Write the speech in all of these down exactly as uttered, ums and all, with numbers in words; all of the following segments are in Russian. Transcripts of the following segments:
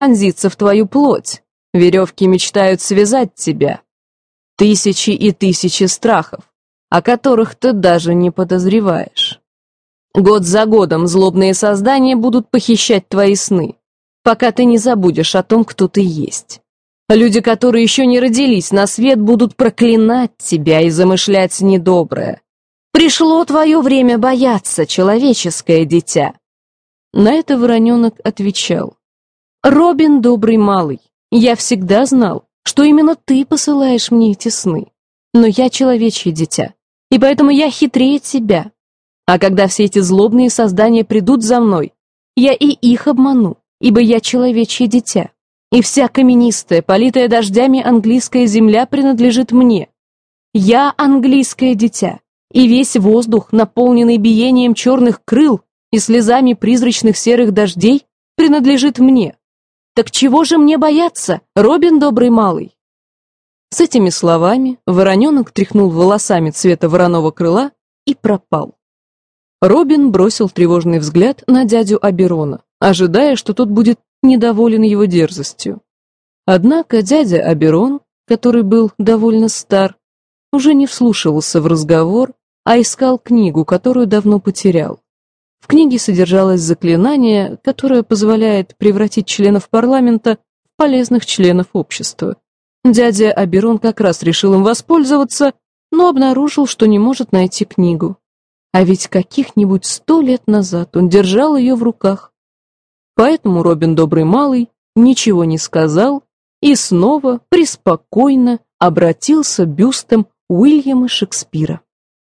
вонзиться в твою плоть. Веревки мечтают связать тебя. Тысячи и тысячи страхов, о которых ты даже не подозреваешь. Год за годом злобные создания будут похищать твои сны, пока ты не забудешь о том, кто ты есть. Люди, которые еще не родились на свет, будут проклинать тебя и замышлять недоброе. Пришло твое время бояться, человеческое дитя. На это вороненок отвечал: Робин, добрый малый, я всегда знал, что именно ты посылаешь мне эти сны. Но я человечье дитя, и поэтому я хитрее тебя. А когда все эти злобные создания придут за мной, я и их обману, ибо я человечье дитя. И вся каменистая, политая дождями английская земля принадлежит мне. Я английское дитя, и весь воздух, наполненный биением черных крыл и слезами призрачных серых дождей, принадлежит мне. Так чего же мне бояться, Робин добрый малый? С этими словами вороненок тряхнул волосами цвета вороного крыла и пропал. Робин бросил тревожный взгляд на дядю Оберона, ожидая, что тот будет недоволен его дерзостью. Однако дядя Оберон, который был довольно стар, уже не вслушивался в разговор, а искал книгу, которую давно потерял. В книге содержалось заклинание, которое позволяет превратить членов парламента в полезных членов общества. Дядя Оберон как раз решил им воспользоваться, но обнаружил, что не может найти книгу. А ведь каких-нибудь сто лет назад он держал ее в руках. Поэтому Робин добрый малый ничего не сказал и снова преспокойно обратился бюстом Уильяма Шекспира.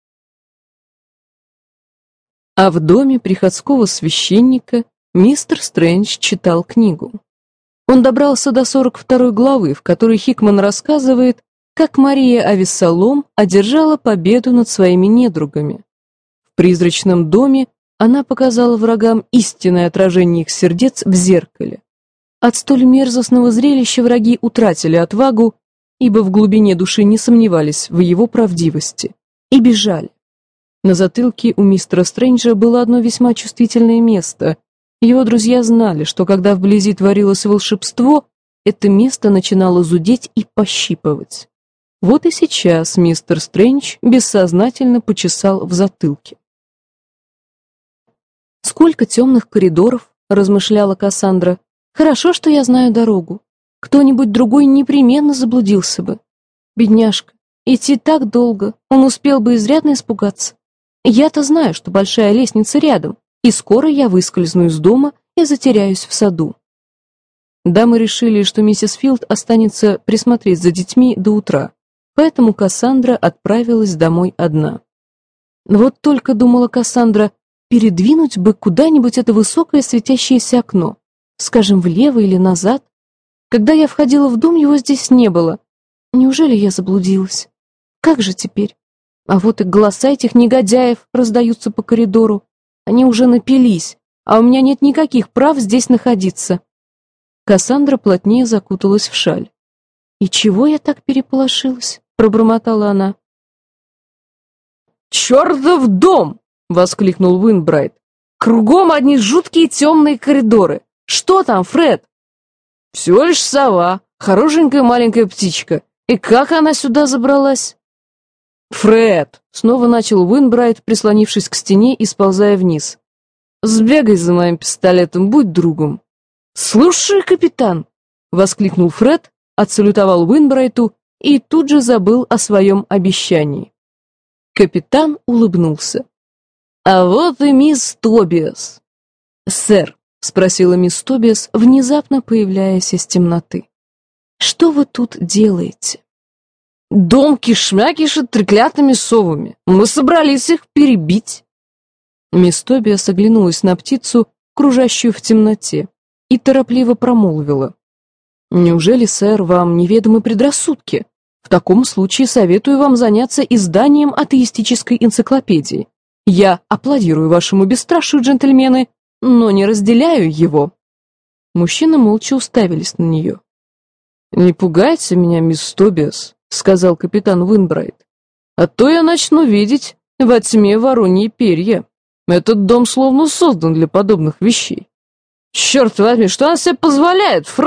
А в доме приходского священника мистер Стрэндж читал книгу. Он добрался до сорок второй главы, в которой Хикман рассказывает, как Мария Авессалом одержала победу над своими недругами. В призрачном доме она показала врагам истинное отражение их сердец в зеркале. От столь мерзостного зрелища враги утратили отвагу, ибо в глубине души не сомневались в его правдивости, и бежали. На затылке у мистера Стрэнджа было одно весьма чувствительное место. Его друзья знали, что когда вблизи творилось волшебство, это место начинало зудеть и пощипывать. Вот и сейчас мистер Стрэндж бессознательно почесал в затылке. «Сколько темных коридоров», — размышляла Кассандра. «Хорошо, что я знаю дорогу. Кто-нибудь другой непременно заблудился бы. Бедняжка, идти так долго, он успел бы изрядно испугаться. Я-то знаю, что большая лестница рядом, и скоро я выскользну из дома и затеряюсь в саду». Дамы решили, что миссис Филд останется присмотреть за детьми до утра, поэтому Кассандра отправилась домой одна. Вот только, думала Кассандра, передвинуть бы куда-нибудь это высокое светящееся окно, скажем, влево или назад. Когда я входила в дом, его здесь не было. Неужели я заблудилась? Как же теперь? А вот и голоса этих негодяев раздаются по коридору. Они уже напились, а у меня нет никаких прав здесь находиться. Кассандра плотнее закуталась в шаль. «И чего я так переполошилась?» — пробормотала она. «Чертов дом!» — воскликнул Уинбрайт. «Кругом одни жуткие темные коридоры. Что там, Фред?» «Всего лишь сова, хорошенькая маленькая птичка. И как она сюда забралась?» «Фред!» — снова начал Уинбрайт, прислонившись к стене и сползая вниз. «Сбегай за моим пистолетом, будь другом». «Слушай, капитан!» — воскликнул Фред, отсалютовал Уинбрайту и тут же забыл о своем обещании. Капитан улыбнулся. «А вот и мисс Тобиас». «Сэр», — спросила мисс Тобиас, внезапно появляясь из темноты, «что вы тут делаете?» «Дом кишмя кишит треклятыми совами. Мы собрались их перебить». Мисс Тобиас оглянулась на птицу, кружащую в темноте, и торопливо промолвила. «Неужели, сэр, вам неведомы предрассудки? В таком случае советую вам заняться изданием атеистической энциклопедии. Я аплодирую вашему бесстрашию, джентльмены, но не разделяю его». Мужчины молча уставились на нее. «Не пугайте меня, мисс Тобиас», — сказал капитан Уинбрайт, «а то я начну видеть во тьме вороньи перья. Этот дом словно создан для подобных вещей. Черт возьми, что она себе позволяет, Фред?»